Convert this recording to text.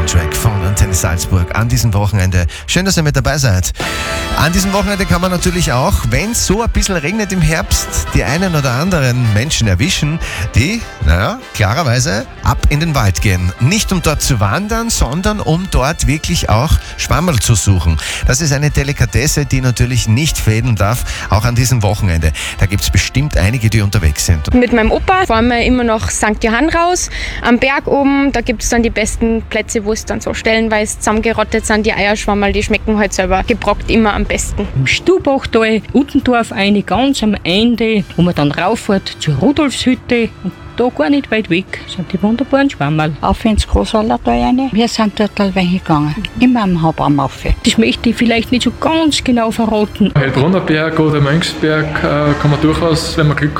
Soundtrack von Antenne Salzburg an diesem Wochenende. Schön, dass ihr mit dabei seid. An diesem Wochenende kann man natürlich auch, wenn es so ein bisschen regnet im Herbst, die einen oder anderen Menschen erwischen, die, klarerweise ab in den Wald gehen. Nicht um dort zu wandern, sondern um dort wirklich auch Schwammerl zu suchen. Das ist eine Delikatesse, die natürlich nicht fehlen darf, auch an diesem Wochenende. Da gibt es bestimmt einige, die unterwegs sind. Mit meinem Opa fahren wir immer nach St. Johann raus, am Berg oben. Da gibt es dann die besten Plätze, wo es dann so stellenweise zusammengerottet sind. Die Eierschwammerl, die schmecken halt selber gebrockt immer am besten. Im Stubachtal, Uttendorf eine ganz am Ende, wo man dann rauffährt zur Rudolfshütte. Und da gar nicht weit weg sind die wunderbaren Schwammerl. Auf ins Großallertal rein. Wir sind dort allweil gegangen. Immer am Hauptarm auf. Das möchte ich vielleicht nicht so ganz genau verraten. Heilbronner Berg oder Mönchsberg kann man durchaus, wenn man Glück